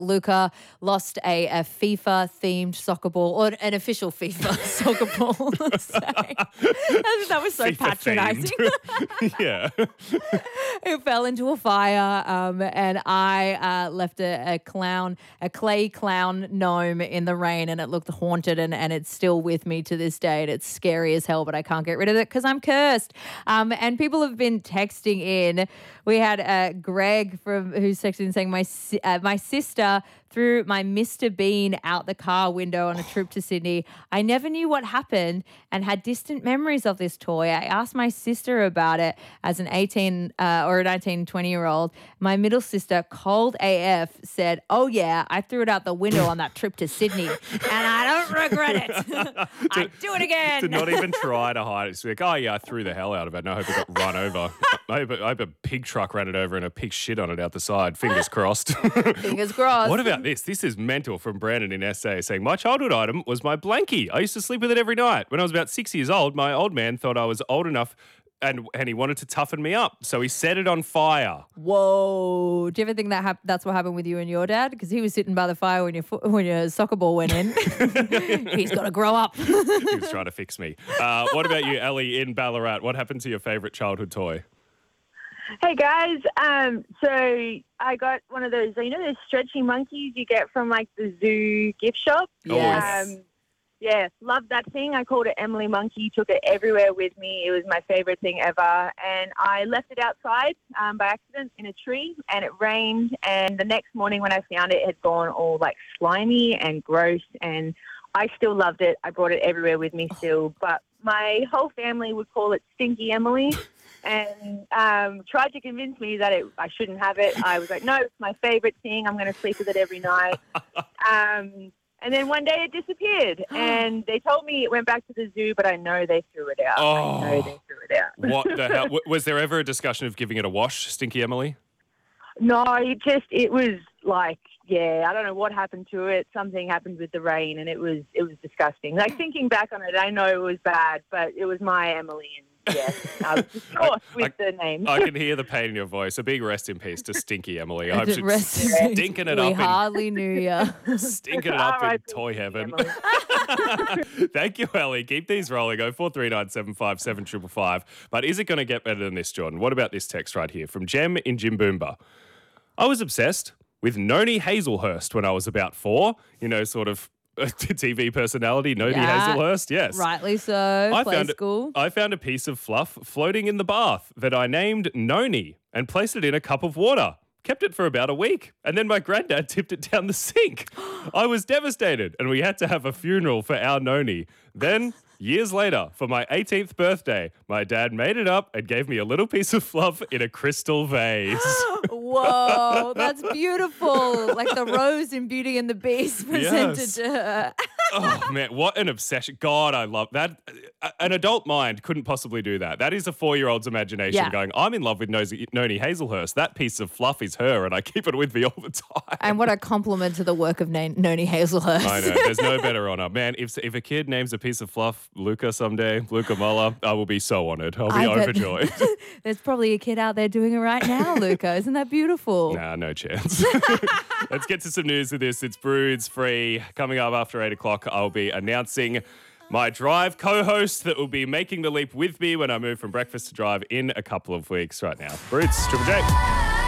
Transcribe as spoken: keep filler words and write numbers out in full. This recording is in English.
Luca lost a, a FIFA-themed soccer ball, or an official FIFA soccer ball. Sorry. That, that was so FIFA patronising. yeah. It fell into a fire, um, and I uh, left a, a clown, a clay clown gnome in the rain, and it looked haunted, and, and it's still with me to this day, and it's scary as hell, but I can't get rid of it because I'm cursed. Um, and people have been texting in. We had uh, Greg from who's texting in saying, my, si- uh, my sister threw my Mister Bean out the car window on a trip to Sydney. I never knew what happened and had distant memories of this toy. I asked my sister about it as an eighteen uh, or a nineteen, twenty-year-old. My middle sister, cold A F, said, oh, yeah, I threw it out the window on that trip to Sydney and I don't regret it. I'd do it again. To not even try to hide it. It's like, oh, yeah, I threw the hell out of it and I hope it got run over. I hope, I hope a pig truck ran it over and a pig shit on it out the side. Fingers crossed. Fingers crossed. What about this? This is mental from Brandon in S A saying, my childhood item was my blankie. I used to sleep with it every night. When I was about six years old, my old man thought I was old enough and and he wanted to toughen me up. So he set it on fire. Whoa. Do you ever think that hap- that's what happened with you and your dad? Because he was sitting by the fire when your, fo- when your soccer ball went in. He's got to grow up. He was trying to fix me. Uh, what about you, Ellie, in Ballarat? What happened to your favourite childhood toy? Hey guys, um, so I got one of those, you know, those stretchy monkeys you get from like the zoo gift shop. Yes. Um, yeah, loved that thing. I called it Emily Monkey. Took it everywhere with me. It was my favorite thing ever. And I left it outside um, by accident in a tree, and it rained. And the next morning when I found it, it had gone all like slimy and gross. And I still loved it. I brought it everywhere with me still. But my whole family would call it Stinky Emily. And um, tried to convince me that it, I shouldn't have it. I was like, no, it's my favourite thing. I'm going to sleep with it every night. Um, and then one day it disappeared. And they told me it went back to the zoo, but I know they threw it out. Oh. I know they threw it out. What the hell? W- Was there ever a discussion of giving it a wash, Stinky Emily? No, it just, it was like, yeah, I don't know what happened to it. Something happened with the rain, and it was it was disgusting. Like, thinking back on it, I know it was bad, but it was my Emily, and yes, I was just caught with I, the name. I can hear the pain in your voice. A big rest in peace to Stinky Emily. I hope she's Rest in peace. stinking it we up hardly knew you. in stinking it up in R I P toy heaven. Emily. Thank you, Ellie. Keep these rolling. Oh four three nine seven five seven triple five. But is it going to get better than this, Jordan? What about this text right here from Jem in Jimboomba? I was obsessed with Noni Hazelhurst when I was about four. You know, sort of T V personality, Noni Yeah. Hazelhurst. Yes. Rightly so. I Play found, school. I found a piece of fluff floating in the bath that I named Noni and placed it in a cup of water. Kept it for about a week, and then my granddad tipped it down the sink. I was devastated, and we had to have a funeral for our Noni. Then, years later, for my eighteenth birthday, my dad made it up and gave me a little piece of fluff in a crystal vase. Whoa, that's beautiful. Like the rose in Beauty and the Beast presented Yes. to her. Oh, man, what an obsession. God, I love that. A- An adult mind couldn't possibly do that. That is a four-year-old's imagination Yeah. going, I'm in love with Nosy- Noni Hazelhurst. That piece of fluff is her, and I keep it with me all the time. And what a compliment to the work of Nan- Noni Hazelhurst. I know. There's no better honour. Man, if if a kid names a piece of fluff Luca someday, Luca Muller, I will be so honoured. I'll be I bet- overjoyed. There's probably a kid out there doing it right now, Luca. Isn't that beautiful? Nah, no chance. Let's get to some news with this. It's Broods Free. Coming up after eight o'clock, I'll be announcing my Drive co-host that will be making the leap with me when I move from breakfast to Drive in a couple of weeks right now. Broods, Triple J.